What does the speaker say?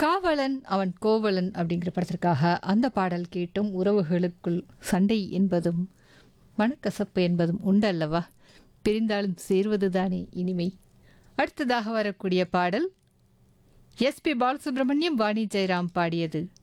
காவலன் அவன் கோவலன் அப்படிங்கிற படத்திற்காக அந்த பாடல் கேட்டும் உறவுகளுக்குள் சண்டை என்பதும் மனக்கசப்பு என்பதும் உண்டு அல்லவா? பிரிந்தாலும் சேர்வதுதானே இனிமை. அடுத்ததாக வரக்கூடிய பாடல் எஸ்பி பாலசுப்ரமணியம் வாணி ஜெயராம் பாடியது.